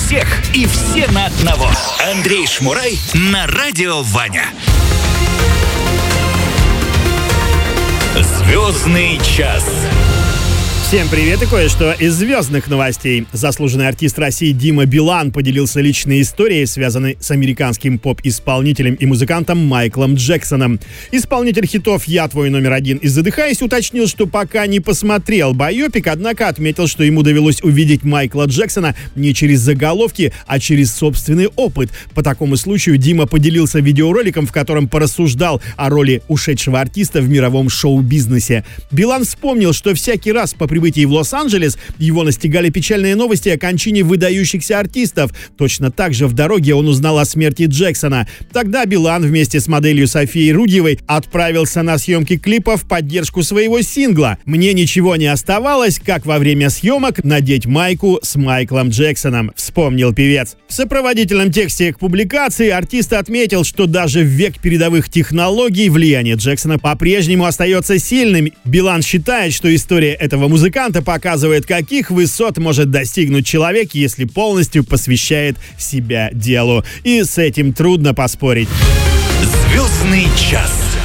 всех и все на одного. Андрей Шмурай на Радио Ваня. Звездный час. Всем привет и кое-что из звездных новостей. Заслуженный артист России Дима Билан поделился личной историей, связанной с американским поп-исполнителем и музыкантом Майклом Джексоном. Исполнитель хитов «Я твой номер один» и «Задыхаясь» уточнил, что пока не посмотрел байопик, однако отметил, что ему довелось увидеть Майкла Джексона не через заголовки, а через собственный опыт. По такому случаю Дима поделился видеороликом, в котором порассуждал о роли ушедшего артиста в мировом шоу-бизнесе. Билан вспомнил, что всякий раз по прибытии в Лос-Анджелес его настигали печальные новости о кончине выдающихся артистов. Точно так же в дороге он узнал о смерти Джексона. Тогда Билан вместе с моделью Софией Рудьевой отправился на съемки клипа в поддержку своего сингла. «Мне ничего не оставалось, как во время съемок надеть майку с Майклом Джексоном», вспомнил певец. В сопроводительном тексте к публикации артист отметил, что даже в век передовых технологий влияние Джексона по-прежнему остается сильным. Билан считает, что история этого музыканта показывает, каких высот может достигнуть человек, если полностью посвящает себя делу. И с этим трудно поспорить. Звездный час.